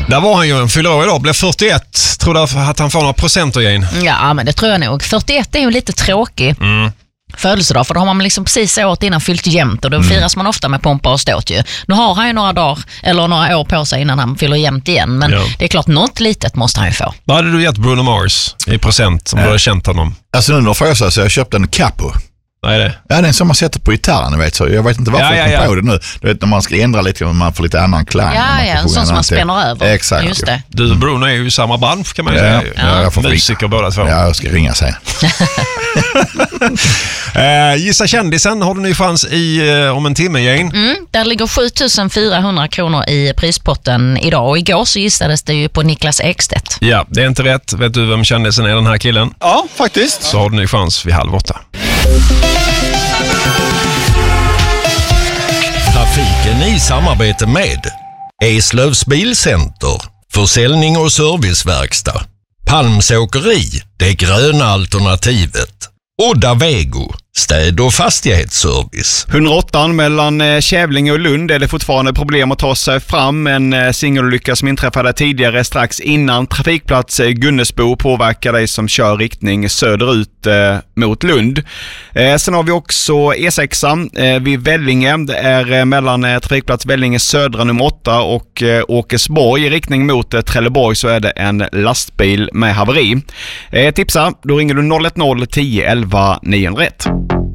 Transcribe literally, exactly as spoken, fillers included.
Där var han ju en fyller år idag, blev fyrtioett. Tror du att han får några procent igen? Ja, men det tror jag nog. fyrtioett är ju lite tråkig mm. födelsedag, för då har man liksom precis året innan fyllt jämnt och då mm. firas man ofta med pompa och ståt ju. Nu har han ju några dagar eller några år på sig innan han fyller jämnt igen, men ja. det är klart, något litet måste han ju få. Vad hade du gett Bruno Mars i procent som äh. du har känt honom? Alltså nu får jag säga så jag köpte en capo. Vad är det? Ja, det är som man sätter på gitarren, vet så. Jag vet inte varför ja, jag kom ja, ja. på det nu. Du vet, när man ska ändra lite, man får lite annan klang. Ja, ja, en sån som man spänner över. Exakt. Just det. Du och Bruno är ju i samma bransch, kan man ju ja, säga. Ja, jag får musiker båda två. Ja, jag ska ringa sen. uh, gissa kändisen har du ny chans i uh, om en timme, Jane. Mm, där ligger sju tusen fyrahundra kronor i prispotten idag. Och igår så gissades det ju på Niklas Ekstedt. Ja, det är inte rätt. Vet du vem kändisen är, den här killen? Ja, faktiskt. Så har du ny chans vid halv åtta. Trafiken i samarbete med Eslövs Bilcenter, försäljning och serviceverkstad, Palms åkeri, det gröna alternativet, Odda Vego, städ- och fastighetsservice. hundraåtta mellan Kävlinge och Lund är det fortfarande problem att ta sig fram. En singelolycka som inträffade tidigare strax innan trafikplats Gunnesbo påverkar dig som kör riktning söderut eh, mot Lund. Eh, sen har vi också E sex eh, vid Vellinge. Det är eh, mellan eh, trafikplats Vellinge södra nummer åtta och eh, Åkersborg. I riktning mot eh, Trelleborg så är det en lastbil med haveri. Eh, tipsa, då ringer du noll ett noll tio elva niohundraett.